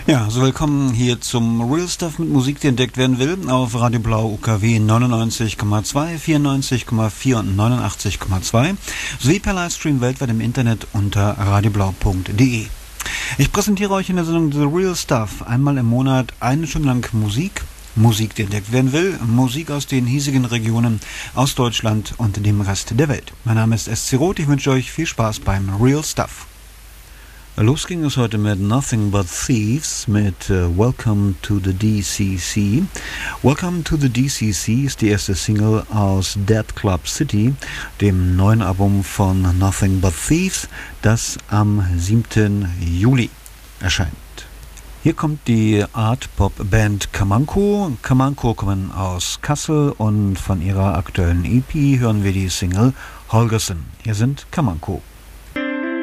Ja, so willkommen hier zum Real Stuff mit Musik, die entdeckt werden will, auf Radio Blau UKW 99,2, 94,4 und 89,2 sowie per Livestream weltweit im Internet unter radioblau.de. Ich präsentiere euch in der Sendung The Real Stuff einmal im Monat eine Stunde lang Musik, die entdeckt werden will, Musik aus den hiesigen Regionen, aus Deutschland und dem Rest der Welt. Mein Name ist SC Roth, ich wünsche euch viel Spaß beim Real Stuff. Los ging es heute mit Nothing But Thieves mit Welcome to the DCC. Welcome to the DCC ist die erste Single aus Dead Club City, dem neuen Album von Nothing But Thieves, das am 7. Juli erscheint. Hier kommt die Art-Pop-Band Kamanko. Kamanko kommen aus Kassel und von ihrer aktuellen EP hören wir die Single Holgersen. Hier sind Kamanko.